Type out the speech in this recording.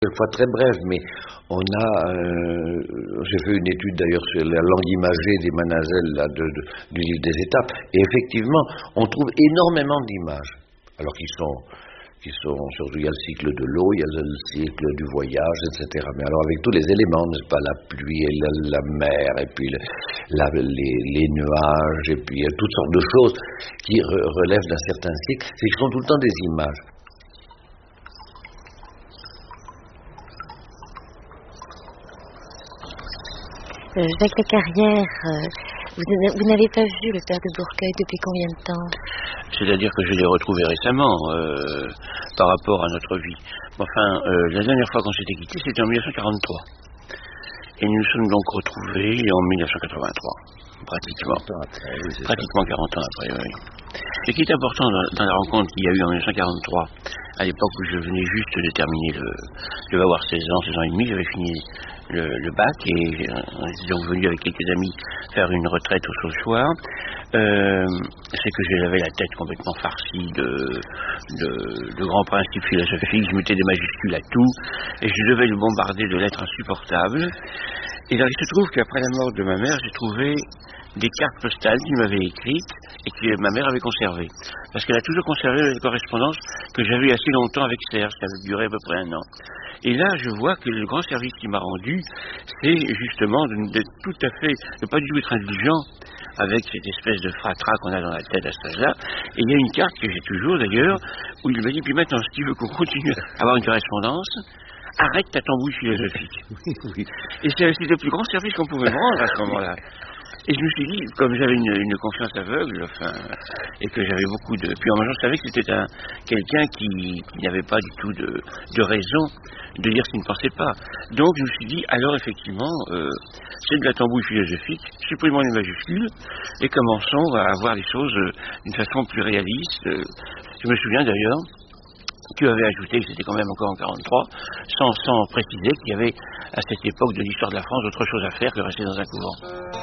Une fois très brève, mais j'ai fait une étude d'ailleurs sur la langue imagée des manazelles là, du livre des étapes, et effectivement, on trouve énormément d'images, alors surtout il y a le cycle de l'eau, il y a le cycle du voyage, etc. Mais alors avec tous les éléments, n'est-ce pas, la pluie, et la mer, et puis les nuages, et puis toutes sortes de choses qui relèvent d'un certain cycle, c'est qu'ils sont tout le temps des images. Jacques Le Carrière, vous n'avez pas vu le père de Bourqueuil depuis combien de temps? C'est-à-dire que je l'ai retrouvé récemment par rapport à notre vie. Enfin, la dernière fois qu'on s'était quittés, c'était en 1943. Et nous nous sommes donc retrouvés en 1983, pratiquement 40 ans après, oui. Ce qui est important dans la rencontre qu'il y a eu en 1943, à l'époque où je venais juste de terminer je vais avoir 16 ans et demi, j'avais fini le bac et on était donc venu avec quelques amis faire une retraite au Saulchoir. C'est que j'avais la tête complètement farcie de grands principes philosophiques, je mettais des majuscules à tout et je devais le bombarder de lettres insupportables. Et là, il se trouve qu'après la mort de ma mère, j'ai trouvé des cartes postales qu'il m'avait écrites et que ma mère avait conservées. Parce qu'elle a toujours conservé la correspondance que j'avais eu assez longtemps avec Serge, qui avait duré à peu près 1 an. Et là, je vois que le grand service qu'il m'a rendu, c'est justement de pas du tout être indulgent avec cette espèce de fratras qu'on a dans la tête à cet âge-là. Et il y a une carte que j'ai toujours d'ailleurs, où il m'a dit, puis maintenant, si tu veux qu'on continue à avoir une correspondance, arrête ta tambouille philosophique. Oui. Et c'est le plus grand service qu'on pouvait me rendre à ce moment-là. Et je me suis dit, comme j'avais une confiance aveugle, et que j'avais beaucoup de... Puis en même temps, je savais que c'était quelqu'un qui n'avait pas du tout de raison de dire ce qu'il ne pensait pas. Donc je me suis dit, alors effectivement, c'est de la tambouille philosophique, supprimons les majuscules, et commençons à voir les choses d'une façon plus réaliste. Je me souviens d'ailleurs, tu avais ajouté que c'était quand même encore en 43, sans préciser qu'il y avait à cette époque de l'histoire de la France autre chose à faire que rester dans un couvent.